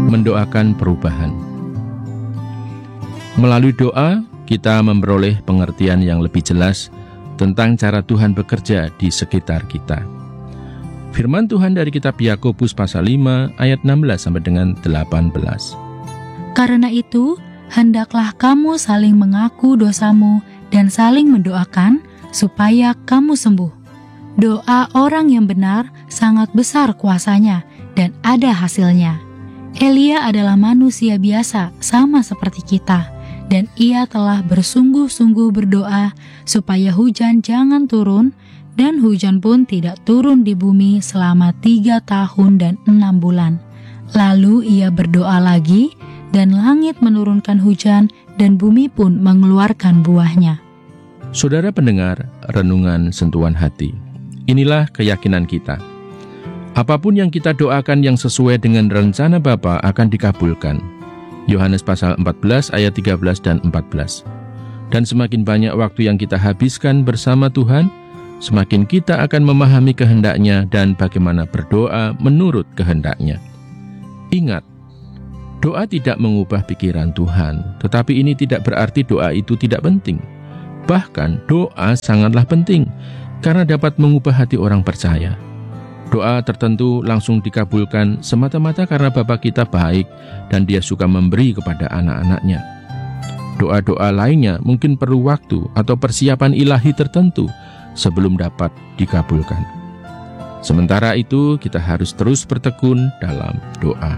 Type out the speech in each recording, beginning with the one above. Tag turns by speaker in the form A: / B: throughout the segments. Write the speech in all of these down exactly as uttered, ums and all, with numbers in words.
A: mendoakan perubahan. Melalui doa, kita memperoleh pengertian yang lebih jelas tentang cara Tuhan bekerja di sekitar kita. Firman Tuhan dari kitab Yakobus pasal lima ayat enam belas sampai dengan delapan belas.
B: Karena itu, hendaklah kamu saling mengaku dosamu dan saling mendoakan supaya kamu sembuh. Doa orang yang benar sangat besar kuasanya dan ada hasilnya. Elia adalah manusia biasa sama seperti kita, dan ia telah bersungguh-sungguh berdoa supaya hujan jangan turun, dan hujan pun tidak turun di bumi selama tiga tahun dan enam bulan. Lalu ia berdoa lagi, dan langit menurunkan hujan, dan bumi pun mengeluarkan buahnya.
A: Saudara pendengar, renungan sentuhan hati. Inilah keyakinan kita. Apapun yang kita doakan yang sesuai dengan rencana Bapa akan dikabulkan. Yohanes pasal empat belas ayat tiga belas dan empat belas. Dan semakin banyak waktu yang kita habiskan bersama Tuhan, semakin kita akan memahami kehendak-Nya dan bagaimana berdoa menurut kehendak-Nya. Ingat, doa tidak mengubah pikiran Tuhan, tetapi ini tidak berarti doa itu tidak penting. Bahkan doa sangatlah penting, karena dapat mengubah hati orang percaya. Doa tertentu langsung dikabulkan semata-mata karena Bapa kita baik dan Dia suka memberi kepada anak-anaknya. Doa-doa lainnya mungkin perlu waktu atau persiapan ilahi tertentu sebelum dapat dikabulkan. Sementara itu, kita harus terus bertekun dalam doa.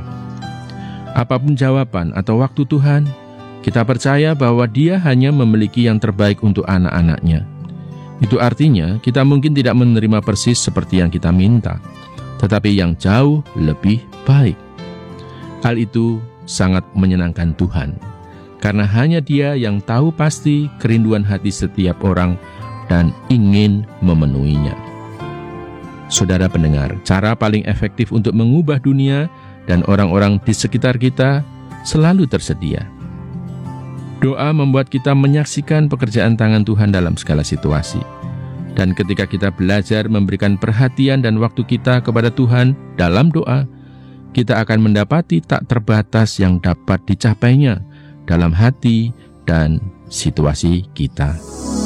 A: Apapun jawaban atau waktu Tuhan, kita percaya bahwa Dia hanya memiliki yang terbaik untuk anak-anaknya. Itu artinya kita mungkin tidak menerima persis seperti yang kita minta, tetapi yang jauh lebih baik. Hal itu sangat menyenangkan Tuhan, karena hanya Dia yang tahu pasti kerinduan hati setiap orang dan ingin memenuhinya. Saudara pendengar, cara paling efektif untuk mengubah dunia dan orang-orang di sekitar kita selalu tersedia. Doa membuat kita menyaksikan pekerjaan tangan Tuhan dalam segala situasi. Dan ketika kita belajar memberikan perhatian dan waktu kita kepada Tuhan dalam doa, kita akan mendapati tak terbatas yang dapat dicapainya dalam hati dan situasi kita.